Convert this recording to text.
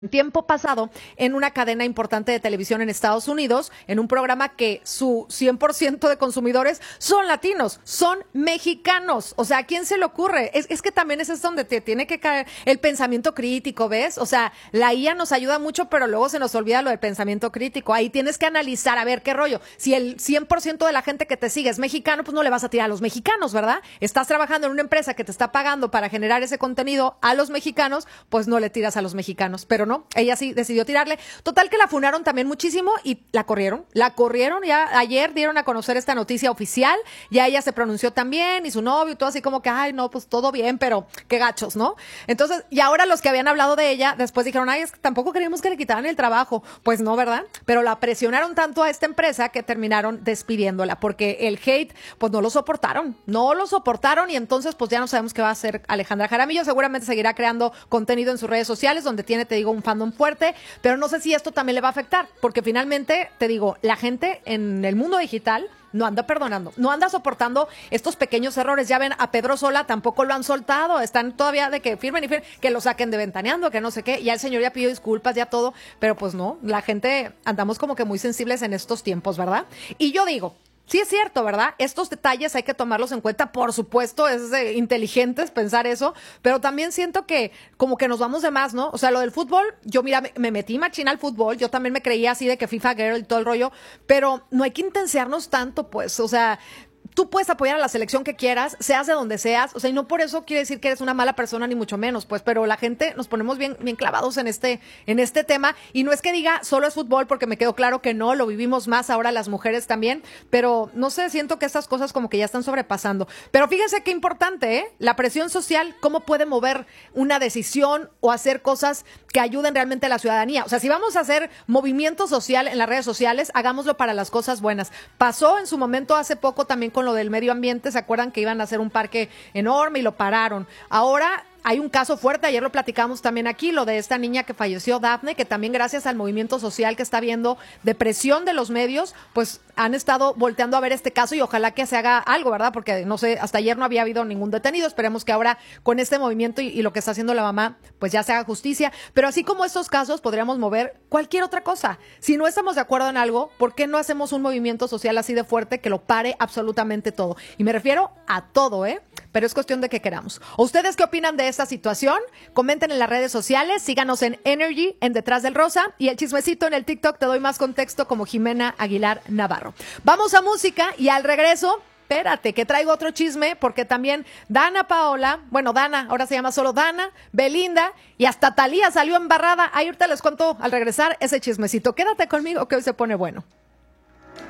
tiempo pasado en una cadena importante de televisión en Estados Unidos, en un programa que su 100% de consumidores son latinos, son mexicanos. O sea, ¿a quién se le ocurre? Es que también es donde te tiene que caer el pensamiento crítico, ¿ves? O sea, la IA nos ayuda mucho, pero luego se nos olvida lo del pensamiento crítico. Ahí tienes que analizar, a ver, qué rollo. Si el 100% de la gente que te sigue es mexicano, pues no le vas a tirar a los mexicanos, ¿verdad? Estás trabajando en una empresa que te está pagando para generar ese contenido a los mexicanos, pues no le tiras a los mexicanos. Pero no, ella sí decidió tirarle. Total que la funaron también muchísimo y la corrieron ya ayer dieron a conocer esta noticia oficial, ya ella se pronunció también y su novio y todo así como que, ay no, pues todo bien, pero qué gachos, ¿no? Entonces, y ahora los que habían hablado de ella, después dijeron, ay, es que tampoco queríamos que le quitaran el trabajo. Pues no, ¿verdad? Pero la presionaron tanto a esta empresa que terminaron despidiéndola, porque el hate, pues no lo soportaron y entonces pues ya no sabemos qué va a hacer Alejandra Jaramillo. Seguramente seguirá creando contenido en sus redes sociales, donde tiene, te digo, un fandom fuerte, pero no sé si esto también le va a afectar, porque finalmente, te digo, la gente en el mundo digital no anda perdonando, no anda soportando estos pequeños errores. Ya ven, a Pedro Sola tampoco lo han soltado, están todavía de que firmen y firmen, que lo saquen de Ventaneando, que no sé qué, ya el señor ya pidió disculpas, ya todo, pero pues no, la gente andamos como que muy sensibles en estos tiempos, ¿verdad? Y yo digo, sí es cierto, ¿verdad? Estos detalles hay que tomarlos en cuenta, por supuesto, es de inteligentes pensar eso, pero también siento que como que nos vamos de más, ¿no? O sea, lo del fútbol, yo mira, me metí machina al fútbol, yo también me creía así de que FIFA Girl y todo el rollo, pero no hay que intensearnos tanto, pues, o sea, tú puedes apoyar a la selección que quieras, seas de donde seas, o sea, y no por eso quiere decir que eres una mala persona, ni mucho menos, pues, pero la gente nos ponemos bien clavados en este tema, y no es que diga solo es fútbol, porque me quedó claro que no, lo vivimos más ahora las mujeres también, pero no sé, siento que estas cosas como que ya están sobrepasando. Pero fíjense qué importante, ¿eh? La presión social, cómo puede mover una decisión o hacer cosas que ayuden realmente a la ciudadanía. O sea, si vamos a hacer movimiento social en las redes sociales, hagámoslo para las cosas buenas. Pasó en su momento hace poco también con lo del medio ambiente, ¿se acuerdan que iban a hacer un parque enorme y lo pararon? Ahora hay un caso fuerte, ayer lo platicamos también aquí, lo de esta niña que falleció, Dafne, que también gracias al movimiento social que está viendo de presión de los medios, pues han estado volteando a ver este caso y ojalá que se haga algo, ¿verdad? Porque no sé, hasta ayer no había habido ningún detenido, esperemos que ahora con este movimiento y lo que está haciendo la mamá, pues ya se haga justicia, pero así como estos casos podríamos mover cualquier otra cosa. Si no estamos de acuerdo en algo, ¿por qué no hacemos un movimiento social así de fuerte que lo pare absolutamente todo? Y me refiero a todo, ¿eh? Pero es cuestión de que queramos. ¿Ustedes qué opinan de esta situación? Comenten en las redes sociales, síganos en Energy, en Detrás del Rosa, y el chismecito en el TikTok te doy más contexto como Jimena Aguilar Navarro. Vamos a música y al regreso, espérate, que traigo otro chisme, porque también Dana Paola, bueno, Dana, ahora se llama solo Dana, Belinda, y hasta Thalía salió embarrada. Ahí ahorita les cuento al regresar ese chismecito. Quédate conmigo que hoy se pone bueno.